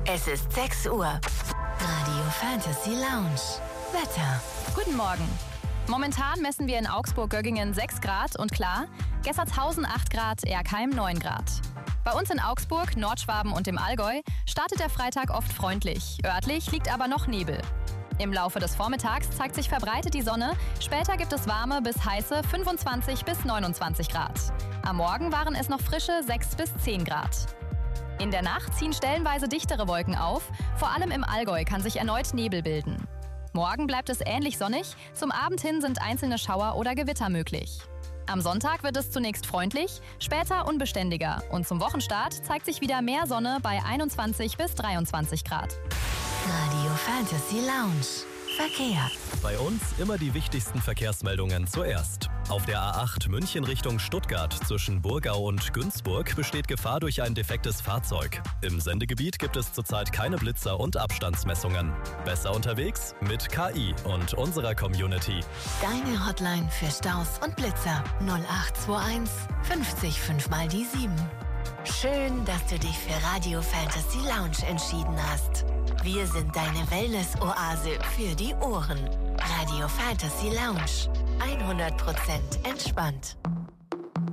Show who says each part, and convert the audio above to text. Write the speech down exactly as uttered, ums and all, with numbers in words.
Speaker 1: Es ist sechs Uhr. Radio Fantasy Lounge. Wetter.
Speaker 2: Guten Morgen. Momentan messen wir in Augsburg-Göggingen sechs Grad und klar, Gessertshausen acht Grad, Erkheim neun Grad. Bei uns in Augsburg, Nordschwaben und dem Allgäu startet der Freitag oft freundlich. Örtlich liegt aber noch Nebel. Im Laufe des Vormittags zeigt sich verbreitet die Sonne. Später gibt es warme bis heiße fünfundzwanzig bis neunundzwanzig Grad. Am Morgen waren es noch frische sechs bis zehn Grad. In der Nacht ziehen stellenweise dichtere Wolken auf. Vor allem im Allgäu kann sich erneut Nebel bilden. Morgen bleibt es ähnlich sonnig. Zum Abend hin sind einzelne Schauer oder Gewitter möglich. Am Sonntag wird es zunächst freundlich, später unbeständiger. Und zum Wochenstart zeigt sich wieder mehr Sonne bei einundzwanzig bis dreiundzwanzig Grad.
Speaker 1: Radio Fantasy Lounge. Verkehr.
Speaker 3: Bei uns immer die wichtigsten Verkehrsmeldungen zuerst. Auf der A acht München Richtung Stuttgart zwischen Burgau und Günzburg besteht Gefahr durch ein defektes Fahrzeug. Im Sendegebiet gibt es zurzeit keine Blitzer und Abstandsmessungen. Besser unterwegs mit K I und unserer Community.
Speaker 1: Deine Hotline für Staus und Blitzer null acht zwei eins fünfzig fünf mal die sieben. Schön, dass du dich für Radio Fantasy Lounge entschieden hast. Wir sind deine Wellness-Oase für die Ohren. Radio Fantasy Lounge. hundert Prozent entspannt.